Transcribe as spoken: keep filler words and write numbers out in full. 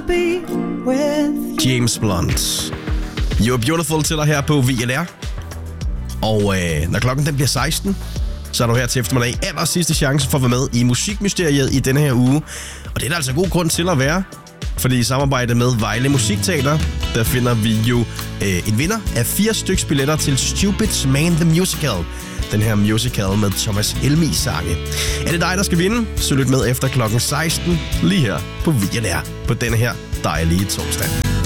be with James Blunt. You're Beautiful til dig her på V L R. Og øh, når klokken den bliver seksten, så er du her til eftermiddag aller sidste chance for at være med i Musikmysteriet i denne her uge. Og det er der altså god grund til at være. Fordi i samarbejde med Vejle Musikteater, der finder vi jo øh, en vinder af fire styks billetter til Stupid Man the Musical. Den her musical med Thomas Helmigs sange. Er det dig, der skal vinde? Så lyt med efter klokken seksten, lige her på V L R på denne her dejlige torsdag.